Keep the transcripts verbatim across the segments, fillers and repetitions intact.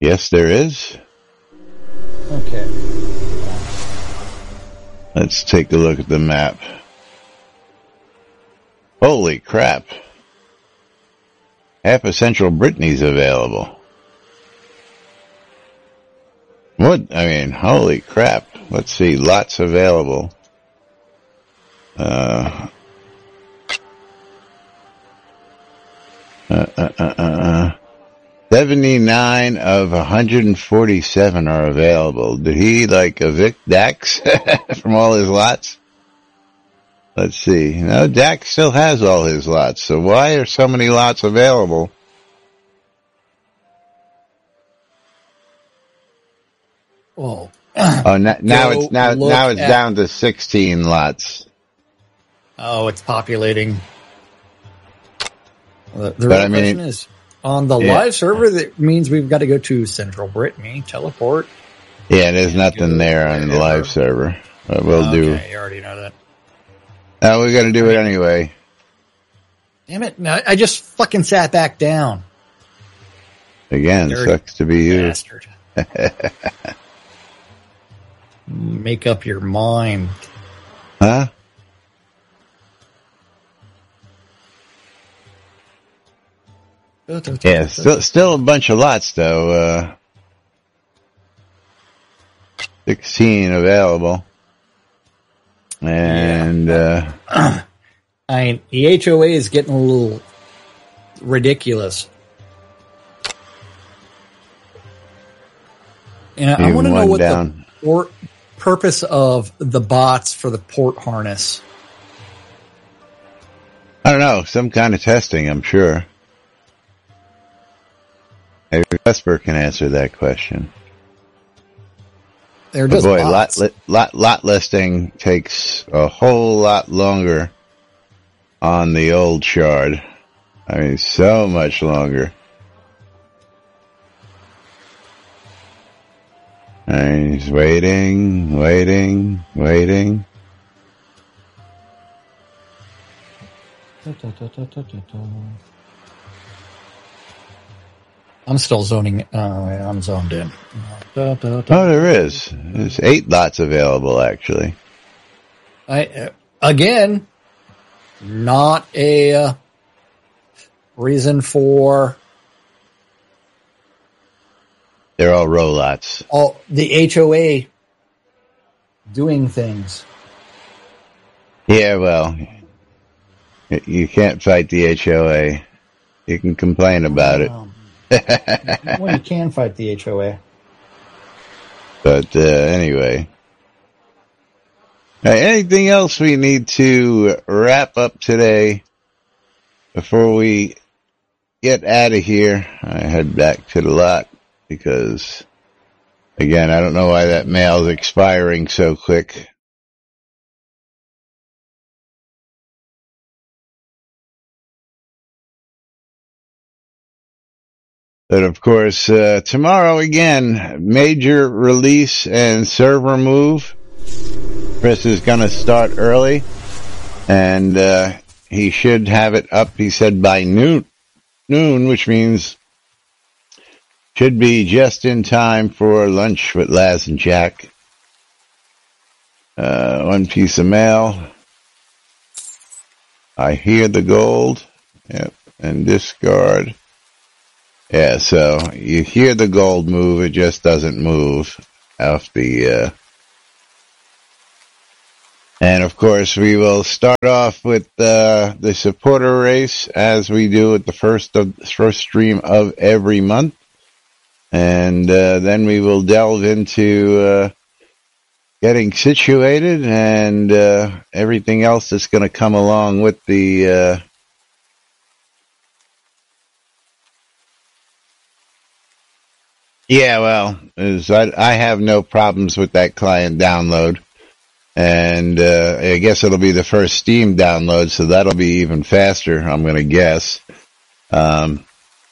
Yes, there is. Okay. Let's take a look at the map. Holy crap. Half of Central Brittany's available. What? I mean, holy crap. Let's see. Lots available. Uh, uh, uh, uh, uh. seventy-nine of one hundred forty-seven are available. Did he, like, evict Dax from all his lots? Let's see. No, Dax still has all his lots, so why are so many lots available? Well, oh, now, now it's now now it's at, down to sixteen lots. Oh, it's populating. The, the but real I mean, question is, on the yeah. live server, that means we've got to go to Central Brittany, teleport. Yeah, there's nothing there on the live server. But we'll okay, do. You already know that. No, we're going to do it anyway. Damn it. No, I just fucking sat back down. Again, Dirty sucks to be you. Bastard. Make up your mind. Huh? Yeah, still, still a bunch of lots, though. Uh, sixteen available. And, yeah. uh... I mean, the H O A is getting a little ridiculous. And I, I want to know what down. the port purpose of the bots for the port harness. I don't know. Some kind of testing, I'm sure. Maybe Vesper can answer that question. They're just boy, bots. lot, lot lot listing takes a whole lot longer on the old shard. I mean, so much longer. And he's waiting, waiting, waiting. I'm still zoning. Uh, I'm zoned in. Oh, there is. There's eight lots available, actually. I uh, again, not a uh, reason for. They're all row lots. All the H O A doing things. Yeah, well, you can't fight the H O A. You can complain about it. Um, well, you can fight the H O A. But uh, anyway. Uh, anything else we need to wrap up today before we get out of here? I head back to the lot because, again, I don't know why that mail's expiring so quick. But of course, uh, tomorrow again, major release and server move. Chris is going to start early, and uh, he should have it up, he said, by noon, noon, which means should be just in time for lunch with Laz and Jack. Uh, one piece of mail. I hear the gold. Yep, and discard. Yeah, so you hear the gold move, it just doesn't move off the, uh, and of course we will start off with, uh, the supporter race as we do at the first of, first stream of every month. And, uh, then we will delve into, uh, getting situated and, uh, everything else that's going to come along with the, uh, Yeah, well, is I, I have no problems with that client download, and uh, I guess it'll be the first Steam download, so that'll be even faster, I'm going to guess. Um,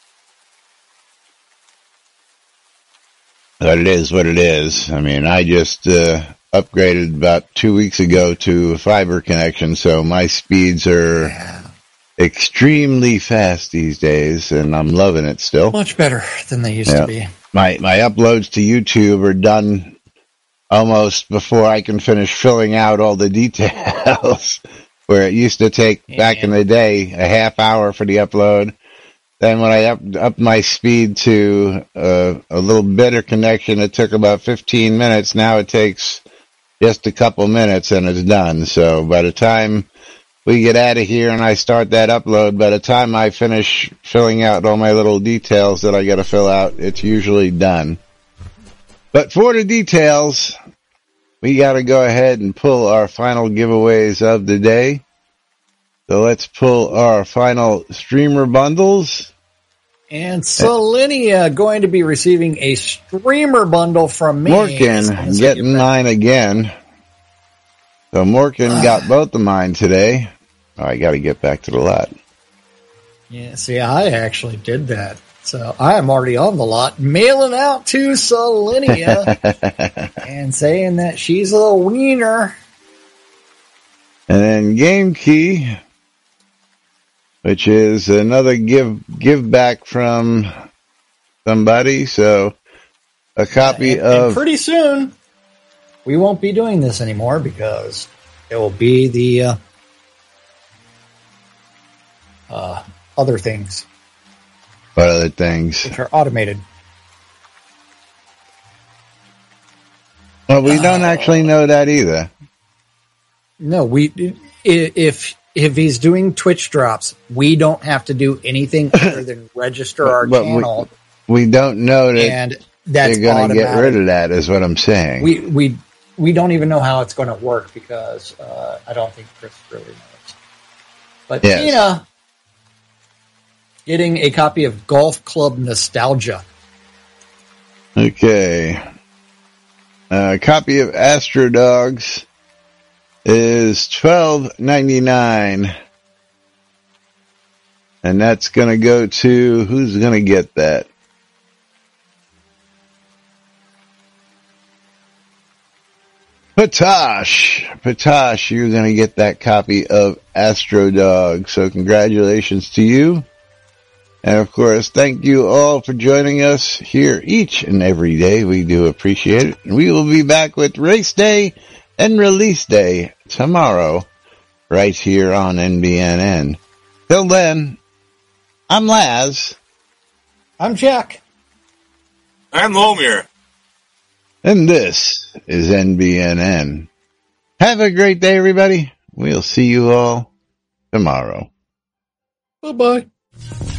but it is what it is. I mean, I just uh, upgraded about two weeks ago to a fiber connection, so my speeds are Yeah. extremely fast these days, and I'm loving it still. Much better than they used Yeah. to be. my my uploads to YouTube are done almost before I can finish filling out all the details. Where it used to take yeah. back in the day a half hour for the upload. Then when I up up my speed to uh, a little better connection, it took about fifteen minutes. Now it takes just a couple minutes and it's done. So by the time we get out of here and I start that upload, by the time I finish filling out all my little details that I got to fill out, it's usually done. But for the details, we got to go ahead and pull our final giveaways of the day. So let's pull our final streamer bundles. And Selenia going to be receiving a streamer bundle from me. Morgan getting mine again. So Morgan uh, got both of mine today. Oh, I got to get back to the lot. Yeah, see, I actually did that. So I am already on the lot, mailing out to Selenia and saying that she's a wiener. And then Game Key, which is another give give back from somebody. So a copy and, of... And pretty soon, we won't be doing this anymore because it will be the uh, uh, other things. What other things? Which are automated. Well, we uh, don't actually know that either. No, we if if he's doing Twitch drops, we don't have to do anything other than register our but channel. We, we don't know that and that's they're going to get rid of that, is what I'm saying. We we we don't even know how it's going to work because uh, I don't think Chris really knows. But yes. Tina getting a copy of Golf Club Nostalgia. Okay. A copy of Astro Dogs is twelve ninety-nine. And that's going to go to, who's going to get that? Patosh. Patosh, you're going to get that copy of Astro Dog. So congratulations to you. And of course, thank you all for joining us here each and every day. We do appreciate it. And we will be back with Race Day and Release Day tomorrow, right here on N B N N. Till then, I'm Laz. I'm Jack. I'm Lomir. And this is N B N N. Have a great day, everybody. We'll see you all tomorrow. Bye-bye.